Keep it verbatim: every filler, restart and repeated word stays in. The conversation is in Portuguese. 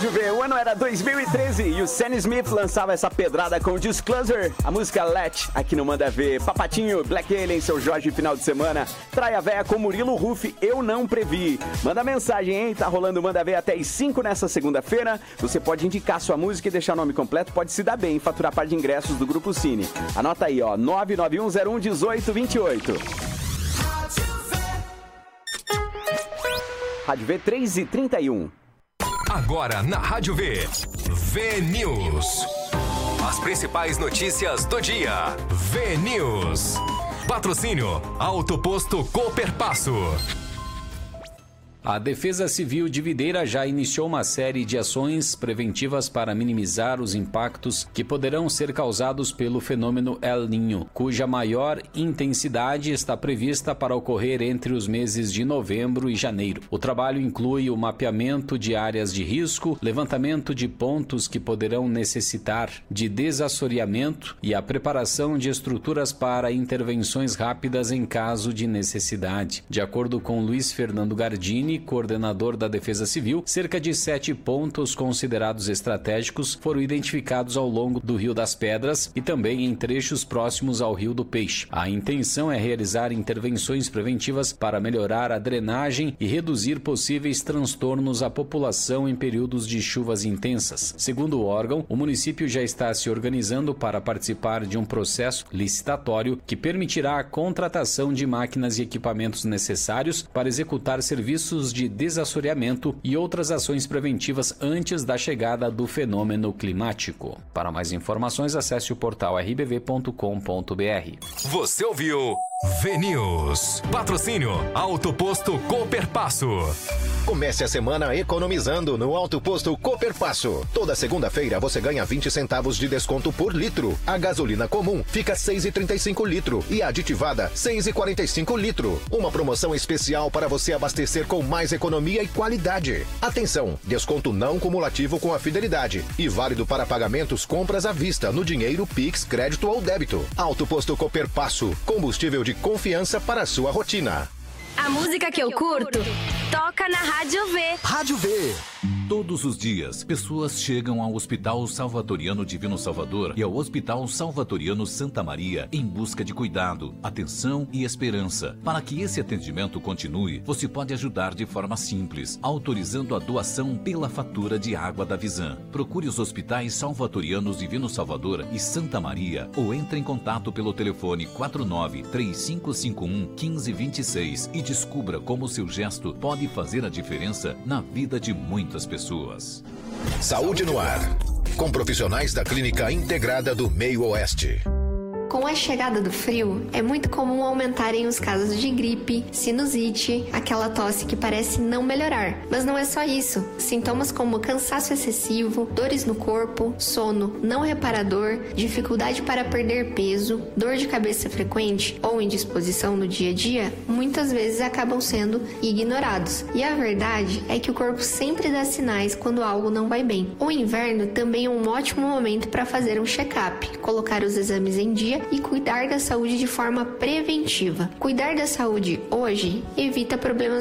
Rádio V, o ano era dois mil e treze e o Sam Smith lançava essa pedrada com Disclosure, a música Let, aqui no Manda V. Papatinho, Black Alien, Seu Jorge, final de semana. Traia Véia com Murilo Ruff, Eu Não Previ. Manda mensagem, hein? Tá rolando o Manda V até às cinco nessa segunda-feira. Você pode indicar sua música e deixar o nome completo, pode se dar bem, faturar par de ingressos do Grupo Cine. Anota aí, ó, nove nove um zero um um oito dois oito. Rádio V três e trinta e um. Agora na Rádio V, V News. As principais notícias do dia. V News. Patrocínio Auto Posto Cooperpasso. A Defesa Civil de Videira já iniciou uma série de ações preventivas para minimizar os impactos que poderão ser causados pelo fenômeno El Niño, cuja maior intensidade está prevista para ocorrer entre os meses de novembro e janeiro. O trabalho inclui o mapeamento de áreas de risco, levantamento de pontos que poderão necessitar de desassoreamento e a preparação de estruturas para intervenções rápidas em caso de necessidade. De acordo com Luiz Fernando Gardini, coordenador da Defesa Civil, cerca de sete pontos considerados estratégicos foram identificados ao longo do Rio das Pedras e também em trechos próximos ao Rio do Peixe. A intenção é realizar intervenções preventivas para melhorar a drenagem e reduzir possíveis transtornos à população em períodos de chuvas intensas. Segundo o órgão, o município já está se organizando para participar de um processo licitatório que permitirá a contratação de máquinas e equipamentos necessários para executar serviços de desassoreamento e outras ações preventivas antes da chegada do fenômeno climático. Para mais informações, acesse o portal r b v ponto com ponto b r. Você ouviu V News. Patrocínio Auto Posto Cooperpasso. Comece a semana economizando no Auto Posto Cooperpasso. Toda segunda-feira você ganha vinte centavos de desconto por litro. A gasolina comum fica seis reais e trinta e cinco litro e a aditivada seis reais e quarenta e cinco litro. Uma promoção especial para você abastecer com mais economia e qualidade. Atenção, desconto não cumulativo com a fidelidade e válido para pagamentos compras à vista no dinheiro, Pix, crédito ou débito. Auto Posto Cooperpasso, combustível de confiança para a sua rotina. A música que eu curto toca na Rádio V. Rádio V. Todos os dias, pessoas chegam ao Hospital Salvatoriano Divino Salvador e ao Hospital Salvatoriano Santa Maria em busca de cuidado, atenção e esperança. Para que esse atendimento continue, você pode ajudar de forma simples, autorizando a doação pela fatura de água da Visan. Procure os hospitais Salvatorianos Divino Salvador e Santa Maria ou entre em contato pelo telefone quatro nove três cinco cinco um um cinco dois seis e descubra como seu gesto pode fazer a diferença na vida de muitas pessoas. Pessoas. Saúde no ar, com profissionais da Clínica Integrada do Meio Oeste. Com a chegada do frio, é muito comum aumentarem os casos de gripe, sinusite, aquela tosse que parece não melhorar. Mas não é só isso. Sintomas como cansaço excessivo, dores no corpo, sono não reparador, dificuldade para perder peso, dor de cabeça frequente ou indisposição no dia a dia, muitas vezes acabam sendo ignorados. E a verdade é que o corpo sempre dá sinais quando algo não vai bem. O inverno também é um ótimo momento para fazer um check-up, colocar os exames em dia e cuidar da saúde de forma preventiva. Cuidar da saúde hoje evita problemas